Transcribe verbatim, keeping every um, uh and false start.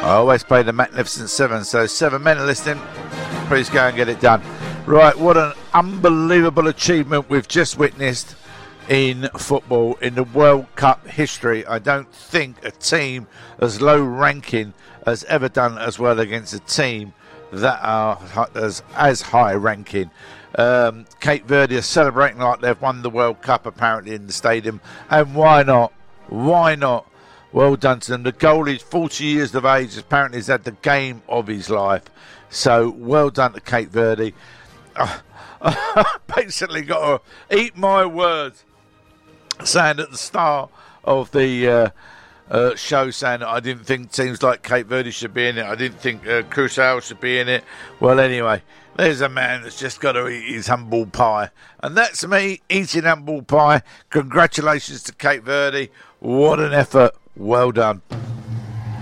I always play the Magnificent Seven, so seven men are listening. Please go and get it done. Right, what an unbelievable achievement we've just witnessed in football, in the World Cup history. I don't think a team as low ranking has ever done as well against a team that are as, as high ranking. Um, Cape Verde are celebrating like they've won the World Cup apparently in the stadium, and why not? Why not? Well done to them. The goalie is forty years of age, apparently has had the game of his life, so well done to Cape Verde. uh, Basically got to eat my words, saying at the start of the uh, uh, show, saying that I didn't think teams like Cape Verde should be in it. I didn't think uh, Curaçao should be in it. Well, anyway, there's a man that's just got to eat his humble pie. And that's me eating humble pie. Congratulations to Cape Verde. What an effort. Well done.